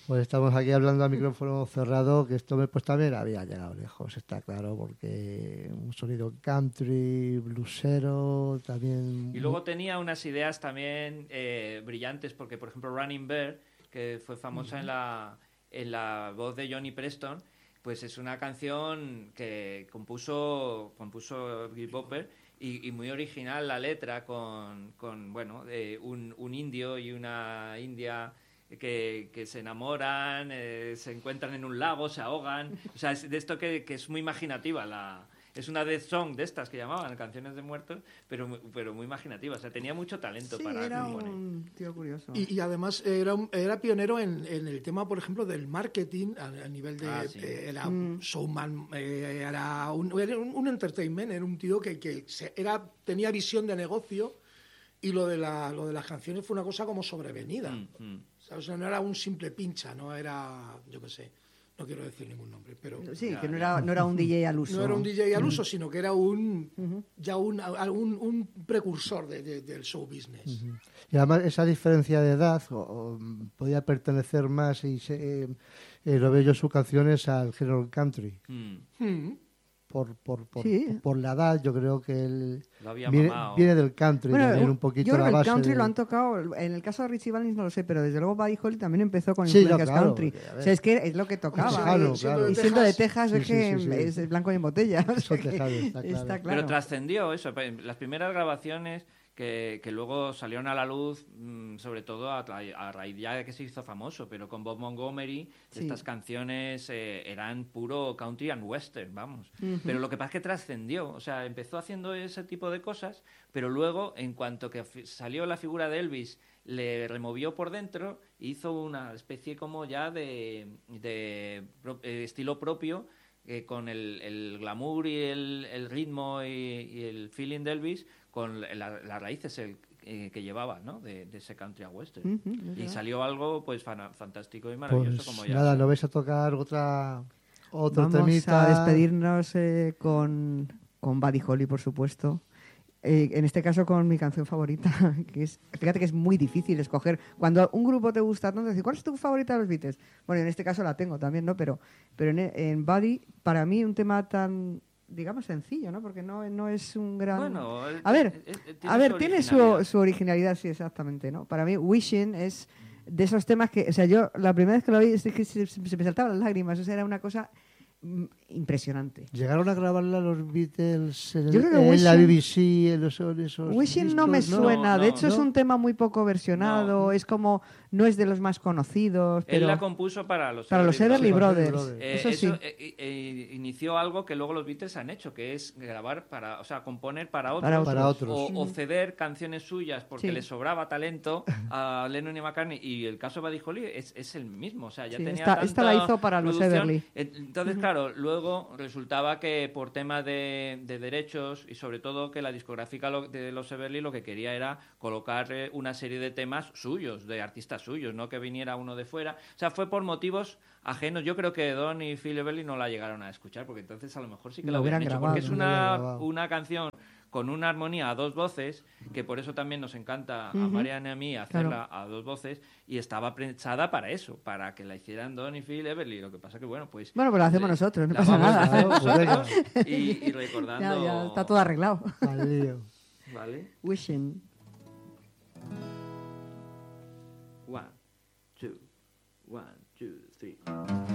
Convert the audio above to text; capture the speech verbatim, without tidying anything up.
Pues estamos aquí hablando al micrófono cerrado, que esto pues también había llegado lejos, está claro, porque un sonido country, bluesero, también... Y luego tenía unas ideas también eh, brillantes, porque por ejemplo Running Bear, que fue famosa uh-huh. en la en la voz de Johnny Preston, pues es una canción que compuso compuso Bill Bopper y, y muy original la letra con, con bueno, eh, un, un indio y una india que, que se enamoran, eh, se encuentran en un lago, se ahogan, o sea, es de esto que, que es muy imaginativa la... Es una death song de estas que llamaban canciones de muertos, pero, pero muy imaginativa. O sea, tenía mucho talento sí, para era componer. Un tío curioso. Y, y además era, un, era pionero en, en el tema, por ejemplo, del marketing a, a nivel de... Ah, sí. eh, era Mm. showman, eh, era, un, era un, un entertainment, era un tío que, que se, era, tenía visión de negocio y lo de, la, lo de las canciones fue una cosa como sobrevenida. Mm, mm. O sea, no era un simple pincha, no era, yo qué sé, no quiero decir ningún nombre, pero... Sí, Ya, que no ya. era, no era un D J al uso. No era un D J al uso, Uh-huh. sino que era un Uh-huh. ya un, un, un precursor de, de, del show business. Uh-huh. Y además esa diferencia de edad o, o, podía pertenecer más, y se, eh, eh, lo veo yo sus canciones, al género country. Mm. Mm. Por, por, por, Sí. por, por la edad, yo creo que él Lo había viene, mamado. viene del country, Bueno, también un- un poquito yo creo la que el base country de- lo han tocado, en el caso de Richie Valens no lo sé, pero desde luego Buddy Holly también empezó con Sí, no, influencias claro, country. porque, a O ver. sea, es que es lo que tocaba. Hombre, Claro, siendo- siendo claro. Y siendo de Texas Sí, es sí, que sí, sí. es blanco y en botella. O sea Son que tejados, está claro. está claro. Pero trascendió eso. Las primeras grabaciones que, que luego salieron a la luz, mmm, sobre todo a, a raíz ya de que se hizo famoso, pero con Bob Montgomery, Sí. estas canciones eh, eran puro country and western, vamos. Ujú. Pero lo que pasa es que trascendió, o sea, empezó haciendo ese tipo de cosas, pero luego, en cuanto que fi- salió la figura de Elvis, le removió por dentro, hizo una especie como ya de, de pro- eh, estilo propio, eh, con el, el glamour y el, el ritmo y, y el feeling de Elvis, con la- las raíces el, eh, que llevaba, ¿no? De, de ese country a western. Ujú, es Y verdad. salió algo pues fana- fantástico y maravilloso, Pues como ya nada, sé. ¿no vais a tocar otra otro Vamos temita? a despedirnos eh, con, con Buddy Holly, por supuesto. Eh, en este caso con mi canción favorita, que es, fíjate que es muy difícil escoger. Cuando un grupo te gusta tanto, decir, ¿cuál es tu favorita de los Beatles? Bueno, en este caso la tengo también, ¿no? Pero, pero en, en Buddy, para mí, un tema tan, digamos, sencillo, ¿no? Porque no, no es un gran... Bueno, eh, a ver, eh, eh, tiene a ver, su tiene su, originalidad. su originalidad, sí, exactamente, ¿no? Para mí, Wishing es de esos temas que, o sea, yo la primera vez que lo vi es que se, se me saltaban las lágrimas, o sea, era una cosa mm, impresionante. ¿Llegaron a grabarla los Beatles en, el- Yo creo que en la Wishing- B B C, en esos, en esos Wishing no me discos, suena, No, de no, hecho es ¿no? un tema muy poco versionado, No. es como, no es de los más conocidos, Él pero la compuso para los para los Everly Brothers. Brothers, Eh, eso sí. eh, eh, inició algo que luego los Beatles han hecho, que es grabar para, o sea, componer para otros, Para otros. Para otros. O, o ceder canciones suyas porque Sí. le sobraba talento a Lennon y McCartney. Y el caso de Buddy Holly es, es el mismo, o sea, ya Sí, tenía esta- tanta esta la hizo para los producción. Everly. Entonces, claro, luego resultaba que por temas de, de derechos y sobre todo que la discográfica lo- de los Everly lo que quería era colocar eh, una serie de temas suyos, de artistas suyos, no que viniera uno de fuera. O sea, fue por motivos ajenos. Yo creo que Don y Phil Everly no la llegaron a escuchar, porque entonces a lo mejor sí que Lo la hubieran hubieran hecho, grabado, porque es lo hubieran una, grabado. una canción con una armonía a dos voces, que por eso también nos encanta a Ujú. Marianne y a mí hacerla Claro. a dos voces, y estaba pensada para eso, para que la hicieran Don y Phil Everly. Lo que pasa que, bueno, pues... Bueno, pues lo hacemos eh, nosotros, no la pasa vamos a nada. hacer Pues venga. nosotros y, y recordando... Ya, ya, está todo arreglado. Al lío. ¿Vale? Wishing. One, two, one, two, three.